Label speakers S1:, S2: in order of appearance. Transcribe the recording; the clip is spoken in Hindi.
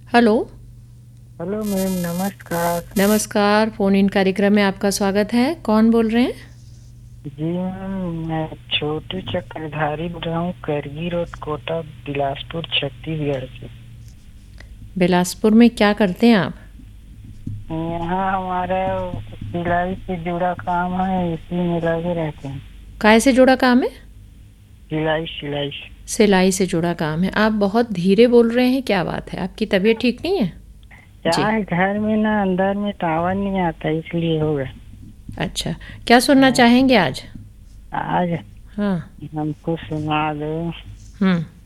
S1: हेलो।
S2: हेलो मैम, नमस्कार।
S1: नमस्कार, फ़ोन इन कार्यक्रम में आपका स्वागत है। कौन बोल रहे हैं?
S2: जी मैम, मैं छोटू चक्रधारी बोल रहा हूँ, करगी रोड, कोटा, बिलासपुर, छत्तीसगढ़ से।
S1: बिलासपुर में क्या करते हैं आप?
S2: यहाँ हमारा सिलाई से जुड़ा काम है, इसी में लगे रहते हैं।
S1: काय से जुड़ा काम है?
S2: सिलाई सिलाई।
S1: सिलाई से जुड़ा काम है। आप बहुत धीरे बोल रहे हैं, क्या बात है? आपकी तबीयत ठीक नहीं है?
S2: क्या
S1: जी।
S2: है, घर में ना अंदर में टावर नहीं आता, इसलिए होगा।
S1: अच्छा, क्या सुनना
S2: हाँ,
S1: चाहेंगे आज?
S2: आज
S1: हाँ।
S2: हमको सुना दो।
S1: हुँ।